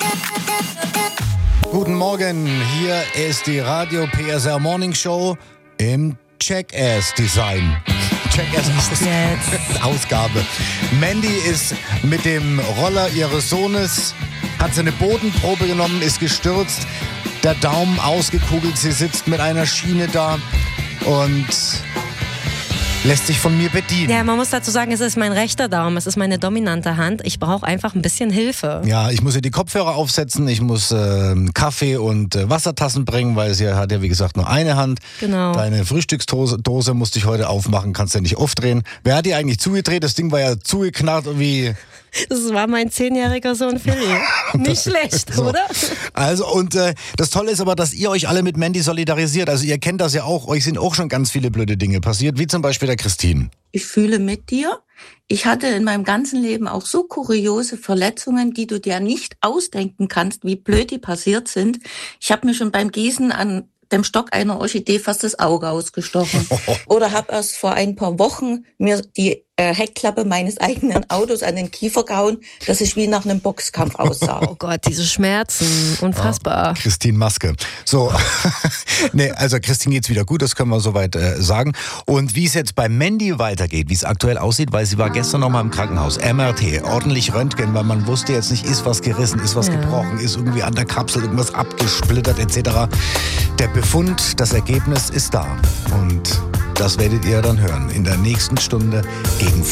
Guten Morgen, hier ist die Radio PSR Morning Show im Jackass-Design. Jackass-Ausgabe. Mandy ist mit dem Roller ihres Sohnes, hat sie eine Bodenprobe genommen, ist gestürzt, der Daumen ausgekugelt, sie sitzt mit einer Schiene da und lässt sich von mir bedienen. Ja, man muss dazu sagen, es ist mein rechter Daumen, es ist meine dominante Hand. Ich brauche einfach ein bisschen Hilfe. Ja, ich muss ihr die Kopfhörer aufsetzen, ich muss Kaffee und Wassertassen bringen, weil sie hat ja, wie gesagt, nur eine Hand. Genau. Deine Frühstücksdose musste ich heute aufmachen, kannst du ja nicht aufdrehen. Wer hat die eigentlich zugedreht? Das Ding war ja zugeknarrt wie... Das war mein 10-jähriger Sohn Philly. Nicht schlecht, so. Oder? Also und das Tolle ist aber, dass ihr euch alle mit Mandy solidarisiert. Also ihr kennt das ja auch, euch sind auch schon ganz viele blöde Dinge passiert, wie zum Beispiel der Christine. Ich fühle mit dir. Ich hatte in meinem ganzen Leben auch so kuriose Verletzungen, die du dir nicht ausdenken kannst, wie blöd die passiert sind. Ich habe mir schon beim Gießen an dem Stock einer Orchidee fast das Auge ausgestochen. Oder habe erst vor ein paar Wochen mir die Heckklappe meines eigenen Autos an den Kiefer gehauen, dass ich wie nach einem Boxkampf aussah. Oh Gott, diese Schmerzen, unfassbar. Oh, Christine Maske. So, nee, also Christine geht's wieder gut, das können wir soweit sagen. Und wie es jetzt bei Mandy weitergeht, wie es aktuell aussieht, weil sie war gestern noch mal im Krankenhaus, MRT, ordentlich Röntgen, weil man wusste jetzt nicht, ist was gerissen, ist was gebrochen, ist irgendwie an der Kapsel irgendwas abgesplittert etc. Der Befund, das Ergebnis ist da und das werdet ihr dann hören in der nächsten Stunde gegen